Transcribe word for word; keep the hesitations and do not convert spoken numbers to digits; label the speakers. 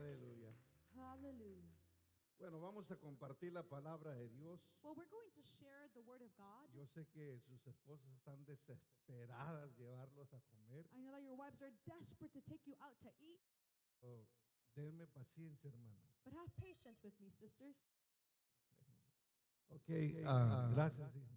Speaker 1: Aleluya.
Speaker 2: Hallelujah.
Speaker 1: Bueno, vamos a compartir la palabra de Dios.
Speaker 2: Well, we're going to share the word of God.
Speaker 1: Yo sé que sus esposas están desesperadas llevarlos a comer.
Speaker 2: I know that your wives are desperate to take you out to eat,
Speaker 1: Oh, denme paciencia, hermanas.
Speaker 2: but have patience with me, sisters.
Speaker 1: Ok, ah, gracias.